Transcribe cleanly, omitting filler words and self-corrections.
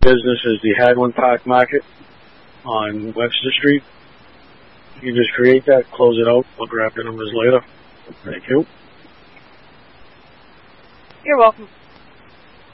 business is the Hadwin Park Market on Webster Street. You can just create that, close it out. I'll grab the numbers later. Thank you. You're welcome.